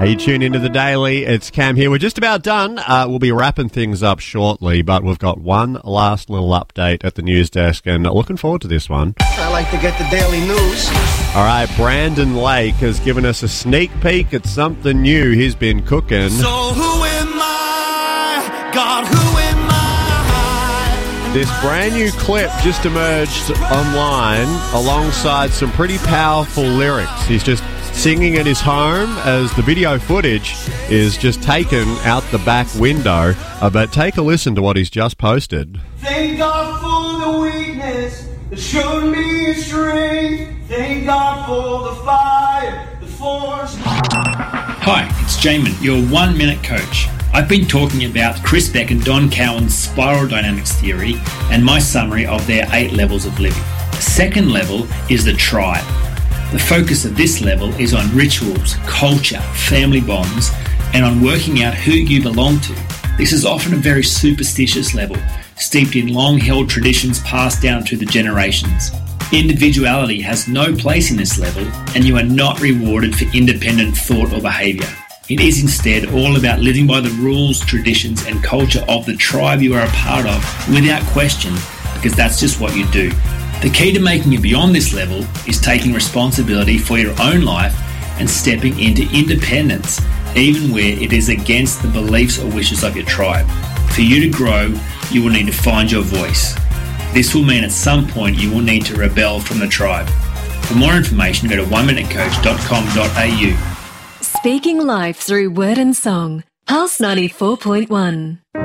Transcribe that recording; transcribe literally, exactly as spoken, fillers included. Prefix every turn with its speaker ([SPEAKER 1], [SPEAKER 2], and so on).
[SPEAKER 1] Hey, you tune into the Daily. It's Cam here. We're just about done. Uh, we'll be wrapping things up shortly, but we've got one last little update at the news desk, and looking forward to this one.
[SPEAKER 2] I like to get the daily news.
[SPEAKER 1] All right, Brandon Lake has given us a sneak peek at something new he's been cooking.
[SPEAKER 3] So who am I? God, who am I?
[SPEAKER 1] This brand new clip just emerged online alongside some pretty powerful lyrics. He's just singing at his home as the video footage is just taken out the back window. Uh, but take a listen to what he's just posted.
[SPEAKER 3] Thank God for the weakness that showed me strength. Thank God for the fire, the force.
[SPEAKER 4] Hi, it's Jamin, your one-minute coach. I've been talking about Chris Beck and Don Cowan's spiral dynamics theory and my summary of their eight levels of living. The second level is the tribe. The focus of this level is on rituals, culture, family bonds, and on working out who you belong to. This is often a very superstitious level, steeped in long-held traditions passed down through the generations. Individuality has no place in this level, and you are not rewarded for independent thought or behaviour. It is instead all about living by the rules, traditions, and culture of the tribe you are a part of without question, because that's just what you do. The key to making it beyond this level is taking responsibility for your own life and stepping into independence, even where it is against the beliefs or wishes of your tribe. For you to grow, you will need to find your voice. This will mean at some point you will need to rebel from the tribe. For more information, go to one minute coach dot com dot a u.
[SPEAKER 5] Speaking life through word and song. Pulse ninety-four point one.